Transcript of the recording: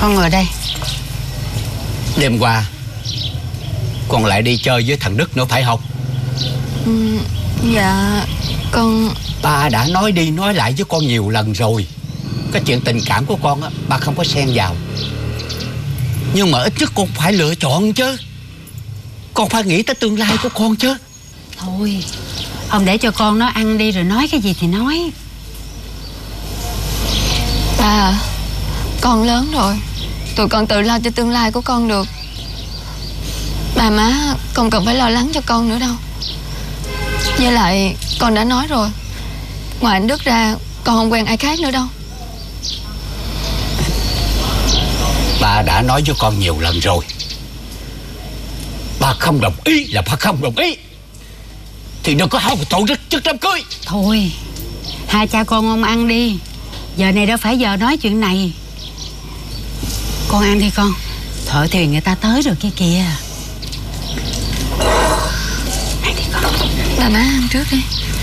Con ngồi đây. Đêm qua con lại đi chơi với thằng Đức nữa phải không? Dạ con... Ba đã nói đi nói lại với con nhiều lần rồi. Cái chuyện tình cảm của con á, ba không có xen vào. Nhưng mà ít nhất con phải lựa chọn chứ. Con phải nghĩ tới tương lai của con chứ. Thôi, ông để cho con nó ăn đi rồi nói cái gì thì nói. Ba à, con lớn rồi, tụi con tự lo cho tương lai của con được. Bà má không cần phải lo lắng cho con nữa đâu. Với lại con đã nói rồi, ngoài anh Đức ra con không quen ai khác nữa đâu. Ba đã nói với con nhiều lần rồi. Ba không đồng ý là ba không đồng ý. Thì đừng có hao một tổ chức đám cưới. Thôi, hai cha con ông ăn đi. Giờ này đâu phải giờ nói chuyện này. Con ăn đi con. Thợ thuyền người ta tới rồi kia kìa. Ăn đi con. Bà má ăn trước đi.